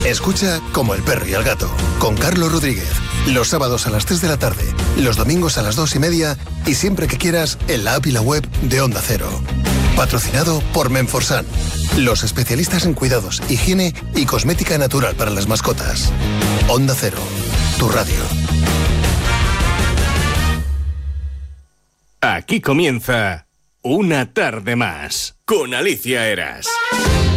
Escucha Como el perro y el gato, con Carlos Rodríguez. Los sábados a las 3 de la tarde, los domingos a las 2:30 y siempre que quieras en la app y la web de Onda Cero. Patrocinado por Menforsan, los especialistas en cuidados, higiene y cosmética natural para las mascotas. Onda Cero, tu radio. Aquí comienza Una tarde más con Alicia Eras.